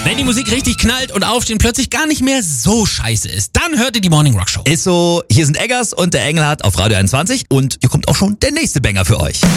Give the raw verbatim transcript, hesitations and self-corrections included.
Wenn die Musik richtig knallt und Aufstehen plötzlich gar nicht mehr so scheiße ist, dann hört ihr die Morning Rock Show. Ist so, hier sind Eggers und der Engelhardt auf Radio einundzwanzig und hier kommt auch schon der nächste Banger für euch.